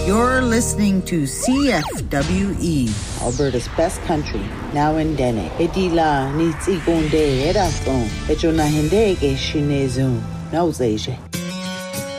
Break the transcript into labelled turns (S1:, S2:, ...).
S1: You're listening to CFWE, Alberta's best country, now in Dene. Edila nitsi gonde edafon, ejona hende ke shinezun, nauzeje.